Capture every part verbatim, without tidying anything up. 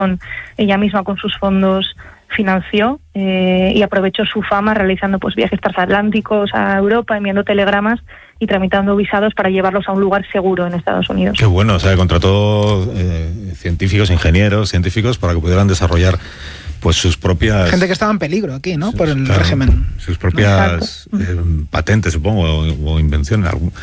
ella misma con sus fondos financió eh, y aprovechó su fama realizando pues viajes transatlánticos a Europa, enviando telegramas y tramitando visados para llevarlos a un lugar seguro en Estados Unidos. Qué bueno, o sea, contrató eh, científicos, ingenieros, científicos para que pudieran desarrollar pues sus propias... Gente que estaba en peligro aquí, ¿no? Sus, Por el claro, régimen. Sus propias eh, patentes, supongo, o, o invenciones. Algún,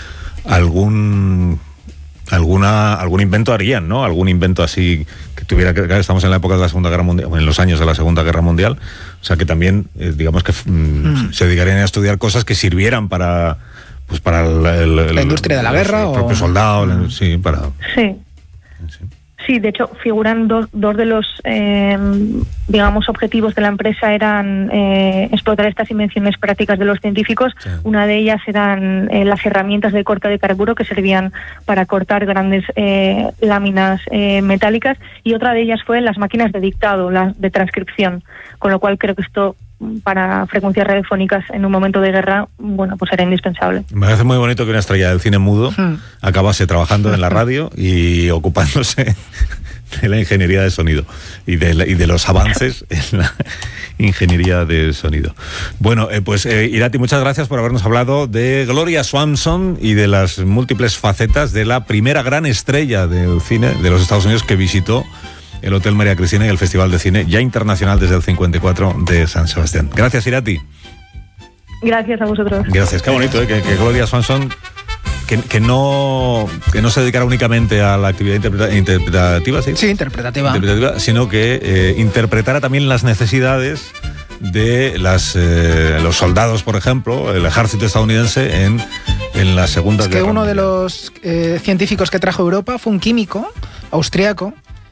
algún, alguna, algún invento harían, ¿no? Algún invento así que tuviera que... Claro, estamos en la época de la Segunda Guerra Mundial, en los años de la Segunda Guerra Mundial, o sea que también, eh, digamos que mm, mm. se dedicarían a estudiar cosas que sirvieran para... Pues para el, el, la industria de la guerra, el propio o... soldado, mm. sí, para... Sí. sí. Sí, de hecho, figuran dos, dos de los, eh, digamos, objetivos de la empresa eran eh, explotar estas invenciones prácticas de los científicos. Sí. Una de ellas eran eh, las herramientas de corte de carburo que servían para cortar grandes eh, láminas eh, metálicas, y otra de ellas fue las máquinas de dictado, las de transcripción, con lo cual creo que esto para frecuencias radiofónicas en un momento de guerra, bueno, pues era indispensable. Me parece muy bonito que una estrella del cine mudo hmm. acabase trabajando en la radio y ocupándose de la ingeniería de sonido y de, la, y de los avances en la ingeniería de sonido. Bueno, eh, pues eh, Irati, muchas gracias por habernos hablado de Gloria Swanson y de las múltiples facetas de la primera gran estrella del cine de los Estados Unidos que visitó el Hotel María Cristina y el Festival de Cine ya internacional desde el cincuenta y cuatro de San Sebastián. Gracias, Irati. Gracias a vosotros. Gracias, qué bonito, ¿eh? que, que Gloria Swanson que, que no que no se dedicara únicamente a la actividad interpreta- interpretativa, ¿sí? Sí, interpretativa. interpretativa sino que eh, interpretara también las necesidades de las eh, los soldados, por ejemplo, el ejército estadounidense en, en la Segunda Guerra. Es que Guerra uno Mundial. de los eh, científicos que trajo a Europa fue un químico austriaco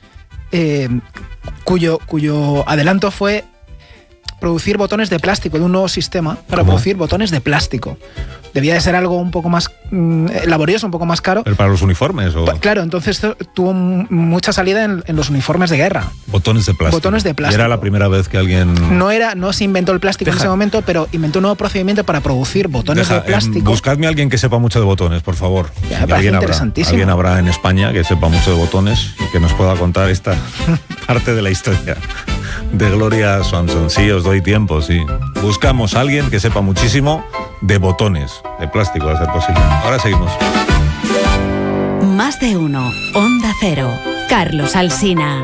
Eh, cuyo, cuyo adelanto fue producir botones de plástico, de un nuevo sistema para ¿Cómo? producir botones de plástico. Debía de ser algo un poco más mmm, laborioso, un poco más caro. ¿Pero para los uniformes? O... Claro, entonces tuvo m- mucha salida en, en los uniformes de guerra. Botones de plástico. Botones de plástico. Y era la primera vez que alguien... No era, no se inventó el plástico Deja... en ese momento, pero inventó un nuevo procedimiento para producir botones Deja, de plástico. Eh, buscadme a alguien que sepa mucho de botones, por favor. Ya, me parece interesantísimo. Habrá, alguien habrá en España que sepa mucho de botones y que nos pueda contar esta parte de la historia de Gloria Swanson. Sí, os doy tiempo, sí. Buscamos a alguien que sepa muchísimo de botones, de plástico, a ser posible. Ahora seguimos. Más de uno. Onda Cero. Carlos Alsina.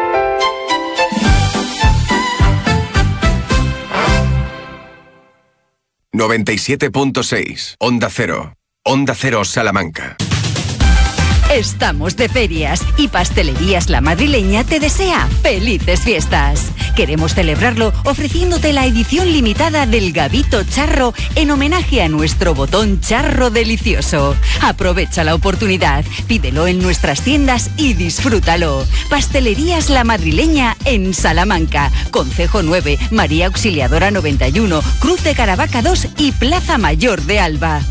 noventa y siete punto seis. Onda Cero. Onda Cero Salamanca. Estamos de ferias y Pastelerías La Madrileña te desea felices fiestas. Queremos celebrarlo ofreciéndote la edición limitada del Gavito Charro en homenaje a nuestro botón charro delicioso. Aprovecha la oportunidad, pídelo en nuestras tiendas y disfrútalo. Pastelerías La Madrileña en Salamanca, Concejo nueve, María Auxiliadora noventa y uno, Cruz de Caravaca dos y Plaza Mayor de Alba.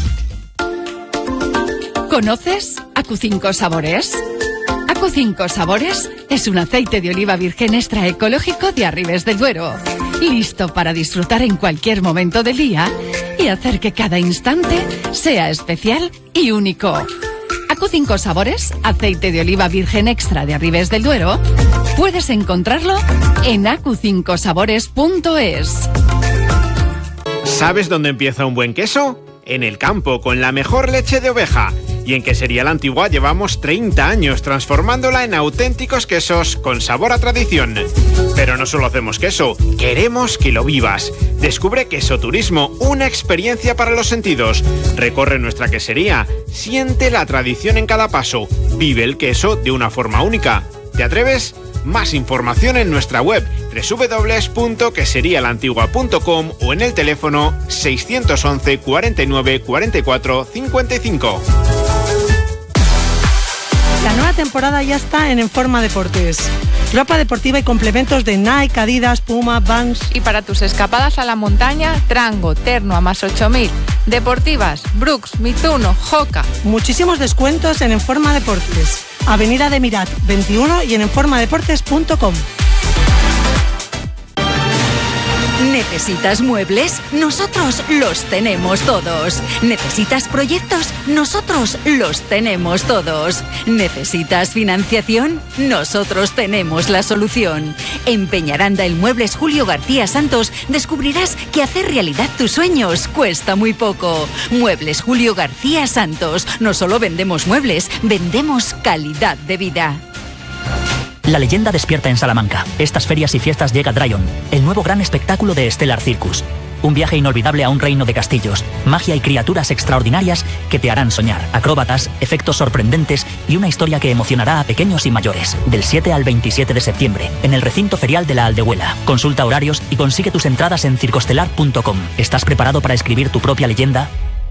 ¿Conoces Acu cinco Sabores? Acu cinco Sabores es un aceite de oliva virgen extra ecológico de Arribes del Duero, listo para disfrutar en cualquier momento del día y hacer que cada instante sea especial y único. Acu cinco Sabores, aceite de oliva virgen extra de Arribes del Duero, puedes encontrarlo en acu cinco sabores punto es. ¿Sabes dónde empieza un buen queso? En el campo, con la mejor leche de oveja. Y en Quesería La Antigua llevamos treinta años transformándola en auténticos quesos con sabor a tradición. Pero no solo hacemos queso, queremos que lo vivas. Descubre Queso Turismo, una experiencia para los sentidos. Recorre nuestra quesería, siente la tradición en cada paso, vive el queso de una forma única. ¿Te atreves? Más información en nuestra web doble u doble u doble u punto quesería la antigua punto com o en el teléfono seiscientos once cuarenta y nueve cuarenta y cuatro cincuenta y cinco. La nueva temporada ya está en Enforma Deportes. Ropa deportiva y complementos de Nike, Adidas, Puma, Vans. Y para tus escapadas a la montaña, Trango, Terno a más ocho mil. Deportivas, Brooks, Mizuno, Hoka. Muchísimos descuentos en Enforma Deportes. Avenida de Mirat veintiuno y en enforma deportes punto com. ¿Necesitas muebles? Nosotros los tenemos todos. ¿Necesitas proyectos? Nosotros los tenemos todos. ¿Necesitas financiación? Nosotros tenemos la solución. En Peñaranda El Muebles Julio García Santos descubrirás que hacer realidad tus sueños cuesta muy poco. Muebles Julio García Santos. No solo vendemos muebles, vendemos calidad de vida. La leyenda despierta en Salamanca. Estas ferias y fiestas llega Dryon, el nuevo gran espectáculo de Stellar Circus. Un viaje inolvidable a un reino de castillos, magia y criaturas extraordinarias que te harán soñar, acróbatas, efectos sorprendentes y una historia que emocionará a pequeños y mayores. Del siete al veintisiete de septiembre, en el recinto ferial de la Aldehuela. Consulta horarios y consigue tus entradas en circostelar punto com. ¿Estás preparado para escribir tu propia leyenda?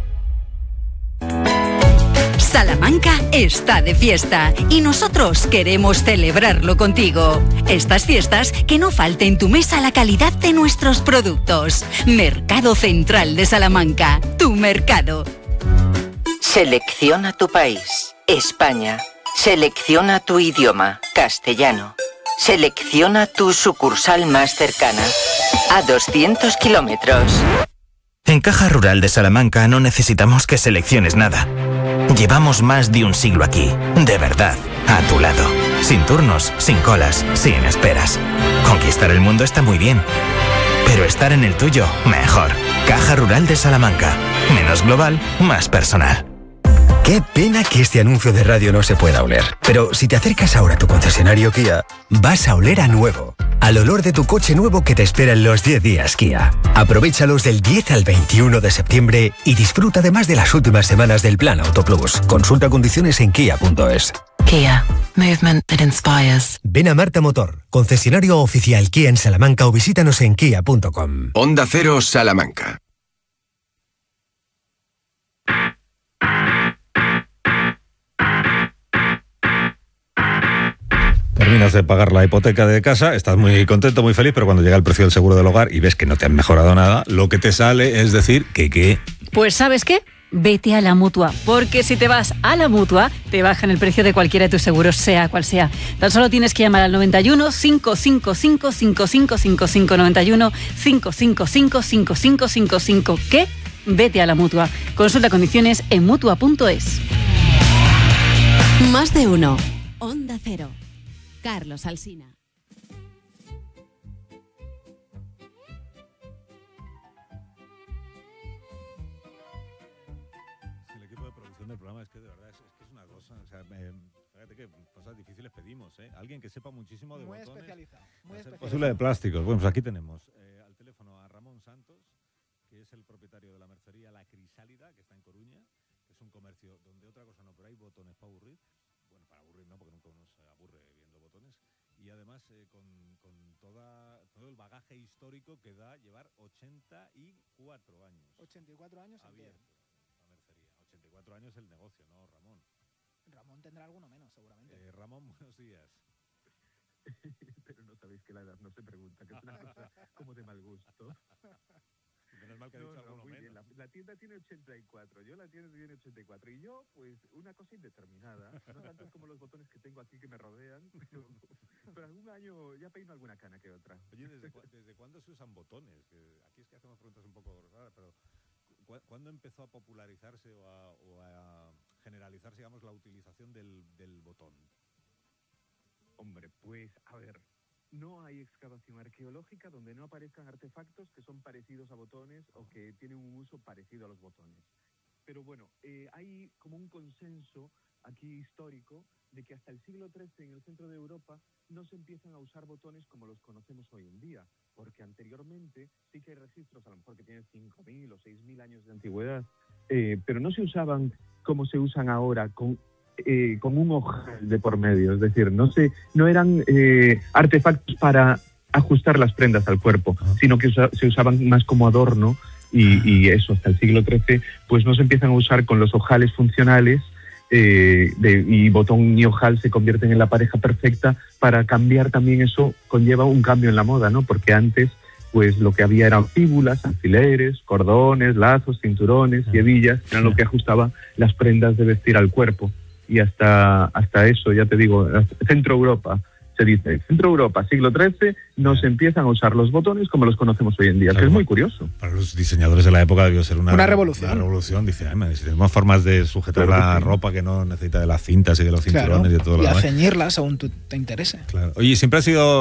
Salamanca está de fiesta y nosotros queremos celebrarlo contigo. Estas fiestas, que no falte en tu mesa la calidad de nuestros productos. Mercado Central de Salamanca, tu mercado. Selecciona tu país, España. Selecciona tu idioma, castellano. Selecciona tu sucursal más cercana, a doscientos kilómetros. En Caja Rural de Salamanca no necesitamos que selecciones nada. Llevamos más de un siglo aquí, de verdad, a tu lado. Sin turnos, sin colas, sin esperas. Conquistar el mundo está muy bien, pero estar en el tuyo, mejor. Caja Rural de Salamanca. Menos global, más personal. Qué pena que este anuncio de radio no se pueda oler. Pero si te acercas ahora a tu concesionario Kia, vas a oler a nuevo. Al olor de tu coche nuevo que te espera en los diez días Kia. Aprovéchalos del diez al veintiuno de septiembre y disfruta además de las últimas semanas del Plan Auto Plus. Consulta condiciones en kia punto es. Kia. Movement that inspires. Ven a Marta Motor, concesionario oficial Kia en Salamanca, o visítanos en kia punto com. Onda Cero Salamanca. Terminas de pagar la hipoteca de casa, estás muy contento, muy feliz, pero cuando llega el precio del seguro del hogar y ves que no te han mejorado nada, lo que te sale es decir que qué. Pues ¿sabes qué? Vete a la Mutua, porque si te vas a la Mutua, te bajan el precio de cualquiera de tus seguros, sea cual sea. Tan solo tienes que llamar al noventa y uno, cinco cinco cinco, cinco cinco cinco cinco, noventa y uno, cinco cinco cinco, cinco cinco cinco cinco. ¿Qué? Vete a la Mutua. Consulta condiciones en mutua punto es. Más de uno. Onda Cero. Carlos Alsina. El equipo de producción del programa es que de verdad es, es que es una cosa, o sea, me, fíjate que cosas difíciles pedimos, ¿eh? Alguien que sepa muchísimo de muy botones, especializado, muy a ser especializado. posible de plásticos. Bueno, pues aquí tenemos eh, al teléfono a Ramón Santos, que es el propietario de la mercería La Crisálida, que está en Coruña, que es un comercio donde otra cosa no, pero hay botones para aburrir. Bueno, para aburrir no, porque nunca uno se aburre viendo botones. Y además eh, con, con toda, todo el bagaje histórico que da llevar ochenta y cuatro años. ochenta y cuatro años abierto la mercería. ochenta y cuatro años el negocio, ¿no, Ramón? Ramón tendrá alguno menos, seguramente. Eh, Ramón, buenos días. Pero no sabéis que la edad no se pregunta, que es una cosa como de mal gusto. Menos mal que ha dicho No, no, alguno muy menos. bien. La, la tienda tiene ochenta y cuatro, yo la tienda tiene ochenta y cuatro. Y yo, pues, una cosa indeterminada. No tanto como los botones que tengo aquí que me rodean, pero, pero algún año ya peino alguna cana que otra. Oye, ¿desde, cu ¿desde cuándo se usan botones? Que aquí es que hacemos preguntas un poco raras, pero ¿cu ¿cuándo empezó a popularizarse o a, o a generalizarse, digamos, la utilización del, del botón? Hombre, pues, a ver, no hay excavación arqueológica donde no aparezcan artefactos que son parecidos a botones o que tienen un uso parecido a los botones. Pero bueno, eh, hay como un consenso aquí histórico de que hasta el siglo trece en el centro de Europa no se empiezan a usar botones como los conocemos hoy en día, porque anteriormente sí que hay registros, a lo mejor que tienen cinco mil o seis mil años de antigüedad, eh, pero no se usaban como se usan ahora, con Eh, con un ojal de por medio, es decir, no se, no eran eh, artefactos para ajustar las prendas al cuerpo, sino que usa, se usaban más como adorno y, y eso hasta el siglo trece pues no se empiezan a usar con los ojales funcionales eh, de, y botón y ojal se convierten en la pareja perfecta. Para cambiar también eso conlleva un cambio en la moda, ¿no? Porque antes pues lo que había eran fíbulas, alfileres, cordones, lazos, cinturones y hebillas, eran lo que ajustaba las prendas de vestir al cuerpo. Y hasta hasta eso, ya te digo, Centro Europa se dice, Centro Europa, siglo trece, no se empiezan a usar los botones como los conocemos hoy en día, claro, que es muy curioso. Para los diseñadores de la época debió ser una, una revolución. Una revolución, dice, ay, man, si tenemos formas de sujetar claro la sí. ropa que no necesita de las cintas y de los cinturones claro, y de todo lo demás. demás. Y a ceñirlas según tu, te interese. Claro. Oye, siempre ha sido